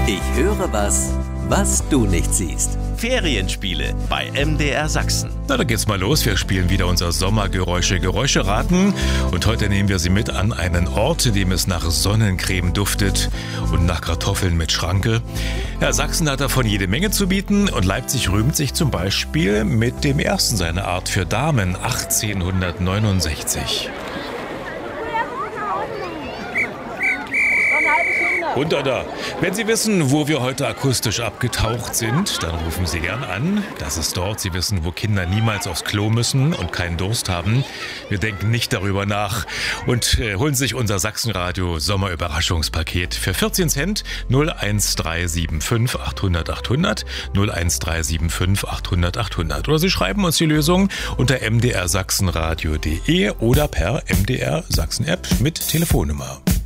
Ich höre was du nicht siehst. Ferienspiele bei MDR Sachsen. Na, da geht's mal los. Wir spielen wieder unser Sommergeräusche-Geräusche-Raten. Und heute nehmen wir Sie mit an einen Ort, in dem es nach Sonnencreme duftet und nach Kartoffeln mit Schranke. Ja, Sachsen hat davon jede Menge zu bieten und Leipzig rühmt sich zum Beispiel mit dem ersten seiner Art für Damen 1869. Und da. Wenn Sie wissen, wo wir heute akustisch abgetaucht sind, dann rufen Sie gern an. Das ist dort. Sie wissen, wo Kinder niemals aufs Klo müssen und keinen Durst haben. Wir denken nicht darüber nach und holen sich unser Sachsenradio Sommerüberraschungspaket für 14 Cent 01375 800 800 01375 800 800. Oder Sie schreiben uns die Lösung unter mdrsachsenradio.de oder per MDR Sachsen App mit Telefonnummer.